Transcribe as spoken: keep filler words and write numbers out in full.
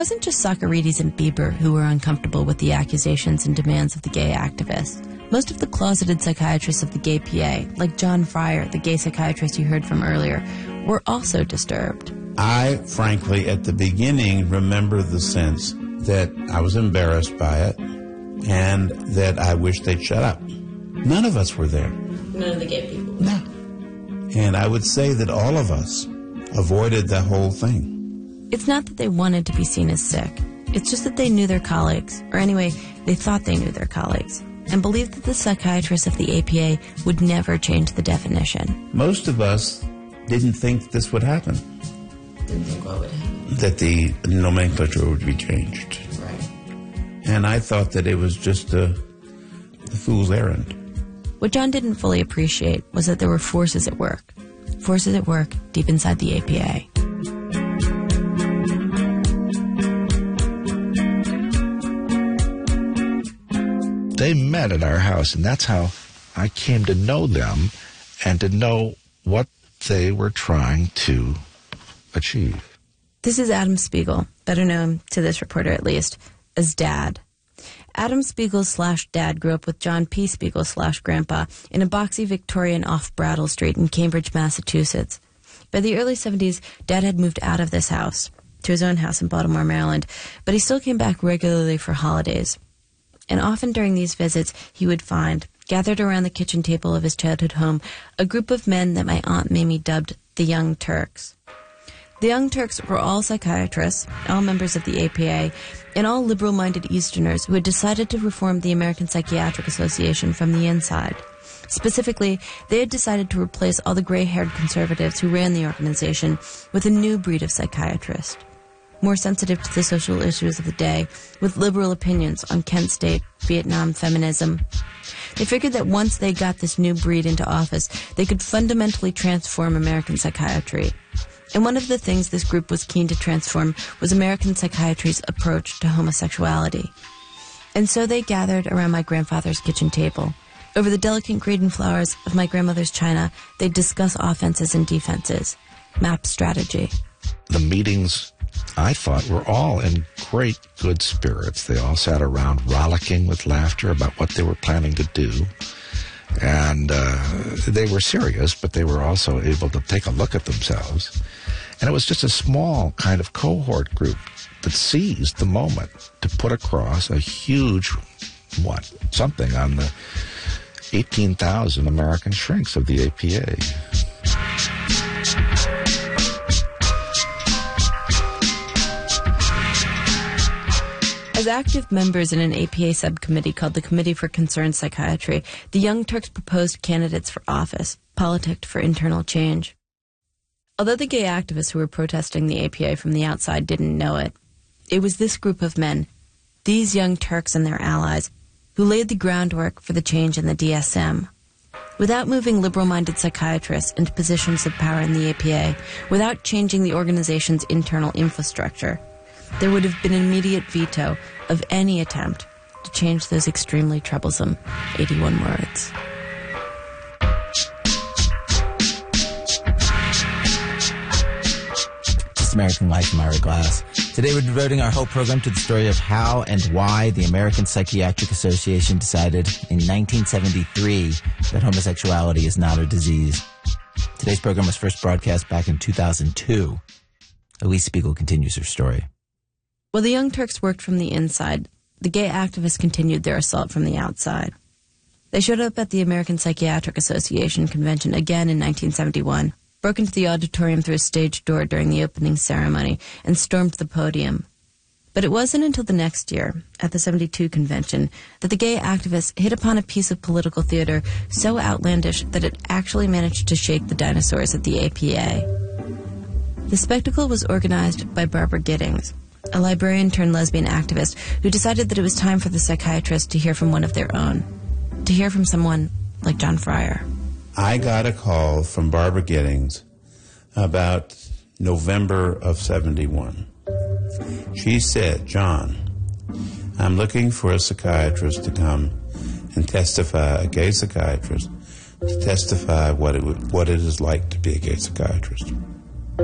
It wasn't just Socarides and Bieber who were uncomfortable with the accusations and demands of the gay activists. Most of the closeted psychiatrists of the Gay P A, like John Fryer, the gay psychiatrist you heard from earlier, were also disturbed. I, frankly, at the beginning, remember the sense that I was embarrassed by it and that I wished they'd shut up. None of us were there. None of the gay people? No. And I would say that all of us avoided the whole thing. It's not that they wanted to be seen as sick. It's just that they knew their colleagues, or anyway, they thought they knew their colleagues, and believed that the psychiatrists of the A P A would never change the definition. Most of us didn't think this would happen. Didn't think what would happen? That the nomenclature would be changed. Right. And I thought that it was just a, a fool's errand. What John didn't fully appreciate was that there were forces at work. Forces at work deep inside the A P A. They met at our house, and that's how I came to know them and to know what they were trying to achieve. This is Adam Spiegel, better known to this reporter at least as Dad. Adam Spiegel slash Dad grew up with John P. Spiegel slash Grandpa in a boxy Victorian off Brattle Street in Cambridge, Massachusetts. By the early seventies, Dad had moved out of this house to his own house in Baltimore, Maryland, but he still came back regularly for holidays. And often during these visits, he would find, gathered around the kitchen table of his childhood home, a group of men that my Aunt Mamie dubbed the Young Turks. The Young Turks were all psychiatrists, all members of the A P A, and all liberal-minded Easterners who had decided to reform the American Psychiatric Association from the inside. Specifically, they had decided to replace all the gray-haired conservatives who ran the organization with a new breed of psychiatrist, more sensitive to the social issues of the day, with liberal opinions on Kent State, Vietnam, feminism. They figured that once they got this new breed into office, they could fundamentally transform American psychiatry. And one of the things this group was keen to transform was American psychiatry's approach to homosexuality. And so they gathered around my grandfather's kitchen table. Over the delicate green flowers of my grandmother's china, they'd discuss offenses and defenses, map strategy. The meetings, I thought, were all in great good spirits. They all sat around rollicking with laughter about what they were planning to do. And uh, they were serious, but they were also able to take a look at themselves. And it was just a small kind of cohort group that seized the moment to put across a huge, what, something on the eighteen thousand American shrinks of the A P A. As active members in an A P A subcommittee called the Committee for Concerned Psychiatry, the Young Turks proposed candidates for office, politicked for internal change. Although the gay activists who were protesting the A P A from the outside didn't know it, it was this group of men, these Young Turks and their allies, who laid the groundwork for the change in the D S M. Without moving liberal-minded psychiatrists into positions of power in the A P A, without changing the organization's internal infrastructure, there would have been an immediate veto of any attempt to change those extremely troublesome eighty-one words. Just American Life, Myra Glass. Today we're devoting our whole program to the story of how and why the American Psychiatric Association decided in nineteen seventy-three that homosexuality is not a disease. Today's program was first broadcast back in two thousand two. Elise Spiegel continues her story. While the Young Turks worked from the inside, the gay activists continued their assault from the outside. They showed up at the American Psychiatric Association convention again in nineteen seventy-one, broke into the auditorium through a stage door during the opening ceremony, and stormed the podium. But it wasn't until the next year, at the seventy-two convention, that the gay activists hit upon a piece of political theater so outlandish that it actually managed to shake the dinosaurs at the A P A. The spectacle was organized by Barbara Giddings, a librarian-turned-lesbian activist who decided that it was time for the psychiatrists to hear from one of their own, to hear from someone like John Fryer. I got a call from Barbara Giddings about November of seventy-one. She said, "John, I'm looking for a psychiatrist to come and testify, a gay psychiatrist, to testify what it, would, what it is like to be a gay psychiatrist."